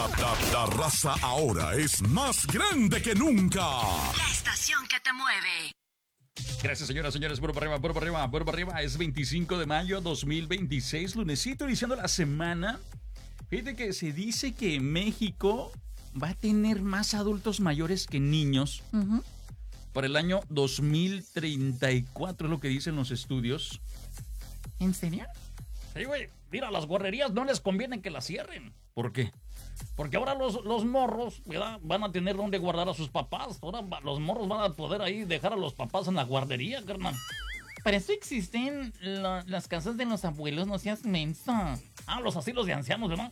La raza ahora es más grande que nunca. La estación que te mueve. Gracias, señoras, señores. Puro para arriba, puro para arriba, puro para arriba. Es 25 de mayo 2026, lunesito, iniciando la semana. Fíjate que se dice que México va a tener más adultos mayores que niños para el año 2034, es lo que dicen los estudios. ¿En serio? Sí, güey. Mira, las guarrerías no les conviene que las cierren. ¿Por qué? Porque ahora los morros, ¿verdad?, van a tener donde guardar a sus papás. Ahora los morros van a poder ahí dejar a los papás en la guardería, carnal. Para eso existen las casas de los abuelos, no seas mensa. Ah, los asilos de ancianos, ¿verdad?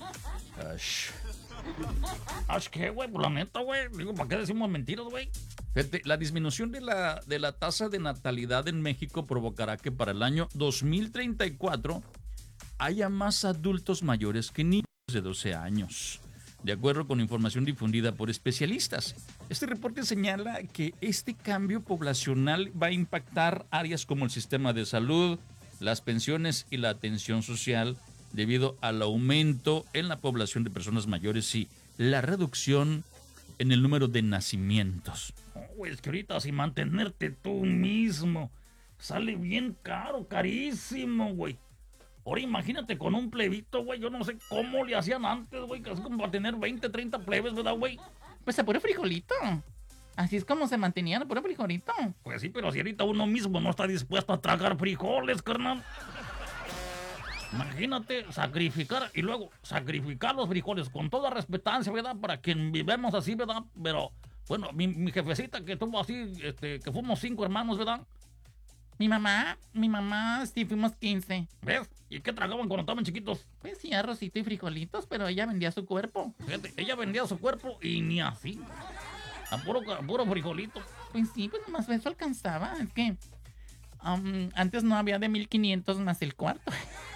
¿Qué, güey? Por la neta, güey. Digo, ¿para qué decimos mentiras, güey? Fíjate, la disminución de la tasa de natalidad en México provocará que para el año 2034 haya más adultos mayores que niños de 12 años, de acuerdo con información difundida por especialistas. Este reporte señala que este cambio poblacional va a impactar áreas como el sistema de salud, las pensiones y la atención social, debido al aumento en la población de personas mayores y la reducción en el número de nacimientos. Güey, es que ahorita sin mantenerte tú mismo sale bien caro, carísimo, güey. Ahora imagínate con un plebito, güey. Yo no sé cómo le hacían antes, güey. Casi como para tener 20, 30 plebes, ¿verdad, güey? Pues a puro frijolito. Así es como se mantenían, a puro frijolito. Pues sí, pero si ahorita uno mismo no está dispuesto a tragar frijoles, carnal. Imagínate sacrificar y luego sacrificar los frijoles con toda respetancia, ¿verdad? Para que vivamos así, ¿verdad? Pero, bueno, mi jefecita que tuvo así, que fuimos 5 hermanos, ¿verdad? Mi mamá, sí, fuimos 15. ¿Ves? ¿Y qué tragaban cuando estaban chiquitos? Pues sí, arrocito y frijolitos, pero ella vendía su cuerpo. Fíjate, ella vendía su cuerpo y ni así. A puro frijolito. Pues sí, pues más eso alcanzaba. Es que antes no había de 1500 más el cuarto.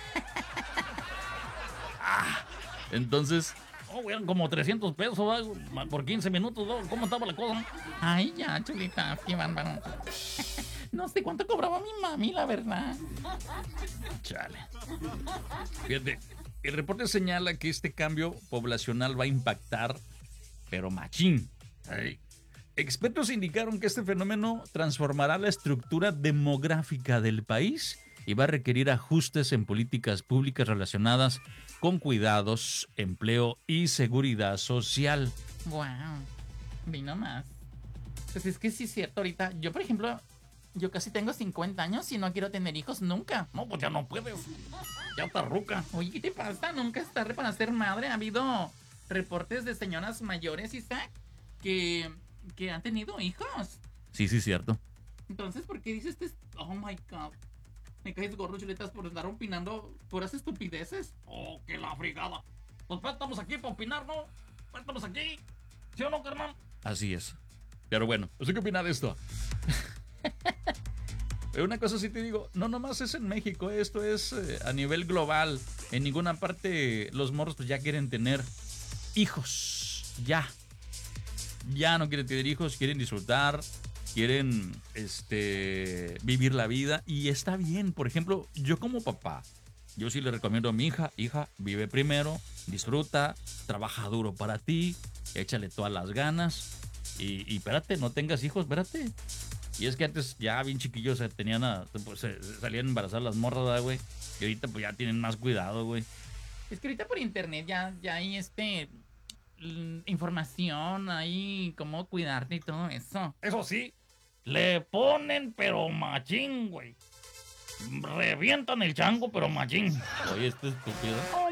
Entonces, eran como 300 pesos, ¿verdad? Por 15 minutos, ¿no? ¿Cómo estaba la cosa? Ay, ya, chulita, qué bárbaro. No sé cuánto cobraba mi mami, la verdad. Chale. Fíjate, el reporte señala que este cambio poblacional va a impactar, pero machín. Ay. Expertos indicaron que este fenómeno transformará la estructura demográfica del país y va a requerir ajustes en políticas públicas relacionadas con cuidados, empleo y seguridad social. Wow, vi nomás. Pues es que sí es cierto, ahorita, yo por ejemplo, yo casi tengo 50 años y no quiero tener hijos nunca. No, pues ya no puedes. Ya está ruca. Oye, ¿qué te pasa? Nunca es tarde para ser madre. Ha habido reportes de señoras mayores, Isaac, que han tenido hijos. Sí, cierto. Entonces, ¿por qué dices oh my God? Me caes gorro, chuletas, por estar opinando puras estupideces. Oh, que la frigada. Pues estamos aquí para opinar, ¿no? Estamos aquí. ¿Sí o no, carnal? Así es. Pero bueno, ¿usted qué opina de esto? Pero una cosa sí te digo, no nomás es en México, esto es a nivel global. En ninguna parte los morros pues ya quieren tener hijos. Ya no quieren tener hijos, quieren disfrutar, quieren vivir la vida y está bien. Por ejemplo, yo como papá, yo sí le recomiendo a mi hija, vive primero, disfruta, trabaja duro para ti, échale todas las ganas y espérate, no tengas hijos, espérate. Y es que antes ya bien chiquillos se salían embarazadas las morras, ¿verdad, güey? Y ahorita pues ya tienen más cuidado, güey. Es que ahorita por internet ya hay información, hay cómo cuidarte y todo eso. Eso sí, le ponen pero machín, güey. Revientan el chango pero machín. Oye, este estúpido.